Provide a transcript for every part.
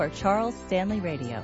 for Charles Stanley Radio.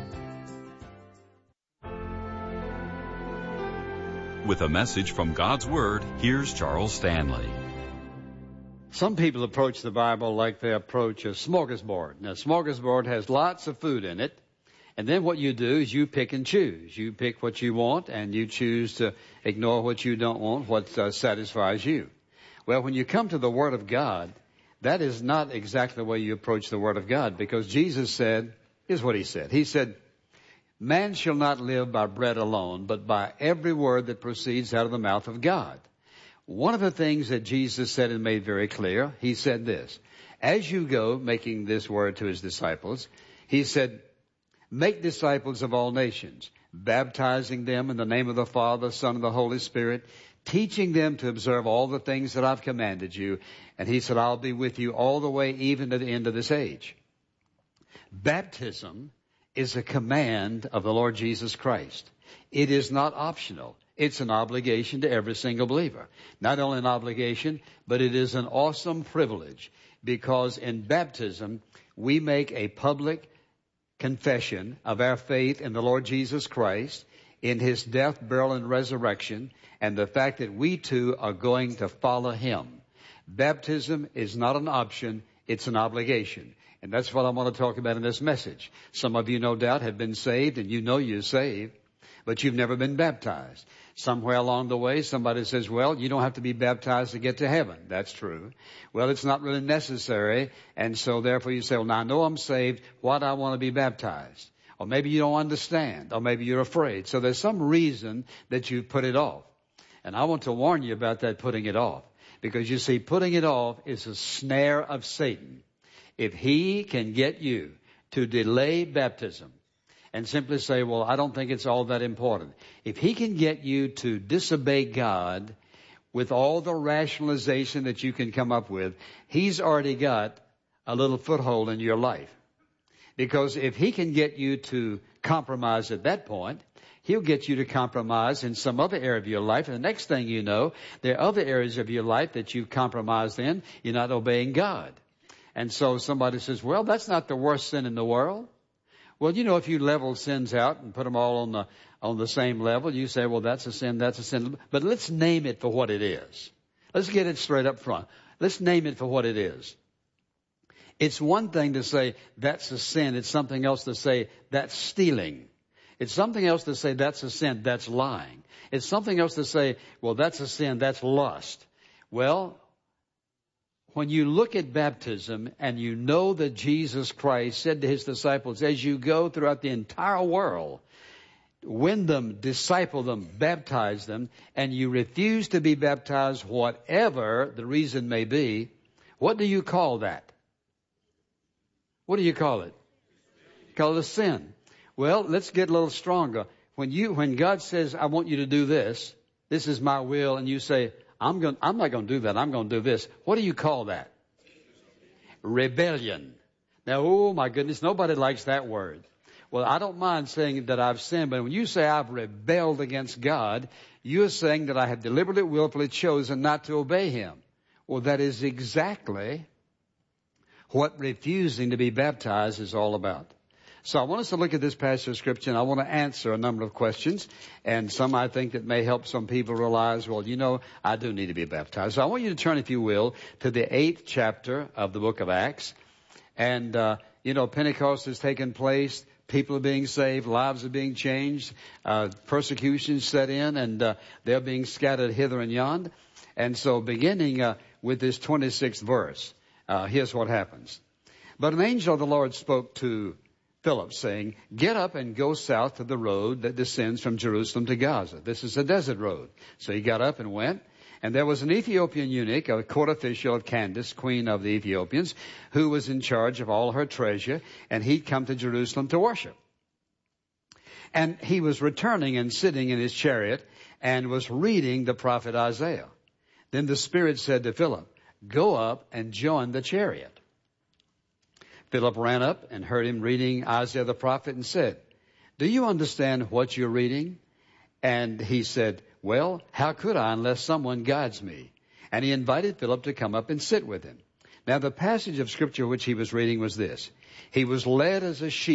With a message from God's Word, here's Charles Stanley. Some people approach the Bible like they approach a smorgasbord. Now, a smorgasbord has lots of food in it, and then what you do is you pick and choose. You pick what you want, and you choose to ignore what you don't want, what satisfies you. Well, when you come to the Word of God, that is not exactly the way you approach the Word of God, because Jesus said, here's what He said. He said, man shall not live by bread alone, but by every word that proceeds out of the mouth of God. One of the things that Jesus said and made very clear, He said this, as you go, making this word to His disciples, He said, make disciples of all nations, baptizing them in the name of the Father, Son, and the Holy Spirit, teaching them to observe all the things that I've commanded you. And He said, I'll be with you all the way, even to the end of this age. Baptism is a command of the Lord Jesus Christ. It is not optional. It's an obligation to every single believer. Not only an obligation, but it is an awesome privilege, because in baptism, we make a public confession of our faith in the Lord Jesus Christ, in His death, burial, and resurrection, and the fact that we too are going to follow Him. Baptism is not an option, it's an obligation. And that's what I want to talk about in this message. Some of you, no doubt, have been saved, and you know you're saved, but you've never been baptized. Somewhere along the way, somebody says, well, you don't have to be baptized to get to heaven. That's true. Well, it's not really necessary, and so therefore you say, well, now I know I'm saved. Why do I want to be baptized? Or maybe you don't understand, or maybe you're afraid. So there's some reason that you put it off. And I want to warn you about that, putting it off. Because you see, putting it off is a snare of Satan. If he can get you to delay baptism and simply say, well, I don't think it's all that important. If he can get you to disobey God with all the rationalization that you can come up with, he's already got a little foothold in your life. Because if he can get you to compromise at that point, he'll get you to compromise in some other area of your life. And the next thing you know, there are other areas of your life that you've compromised in. You're not obeying God. And so somebody says, well, that's not the worst sin in the world. Well, you know, if you level sins out and put them all on the same level, you say, well, that's a sin, that's a sin. But let's name it for what it is. Let's get it straight up front. Let's name it for what it is. It's one thing to say that's a sin. It's something else to say that's stealing. It's something else to say that's a sin, that's lying. It's something else to say, well, that's a sin, that's lust. Well, when you look at baptism and you know that Jesus Christ said to His disciples, as you go throughout the entire world, win them, disciple them, baptize them, and you refuse to be baptized, whatever the reason may be, what do you call that? What do you call it? Call it a sin. Well, let's get a little stronger. When God says, I want you to do this, this is my will, and you say, I'm not going to do that, I'm going to do this. What do you call that? Rebellion. Now, oh my goodness, nobody likes that word. Well, I don't mind saying that I've sinned, but when you say I've rebelled against God, you're saying that I have deliberately, willfully chosen not to obey Him. Well, that is exactly what refusing to be baptized is all about. So I want us to look at this passage of Scripture, and I want to answer a number of questions, and some I think that may help some people realize, well, you know, I do need to be baptized. So I want you to turn, if you will, to the 8th chapter of the book of Acts. And, you know, Pentecost has taken place. People are being saved. Lives are being changed. Persecution set in, and they're being scattered hither and yon. And so beginning with this 26th verse, here's what happens. But an angel of the Lord spoke to Philip, saying, get up and go south to the road that descends from Jerusalem to Gaza. This is a desert road. So he got up and went. And there was an Ethiopian eunuch, a court official of Candace, queen of the Ethiopians, who was in charge of all her treasure, and he'd come to Jerusalem to worship. And he was returning and sitting in his chariot and was reading the prophet Isaiah. Then the Spirit said to Philip, go up and join the chariot. Philip ran up and heard him reading Isaiah the prophet and said, do you understand what you're reading? And he said, well, how could I unless someone guides me? And he invited Philip to come up and sit with him. Now the passage of Scripture which he was reading was this. He was led as a sheep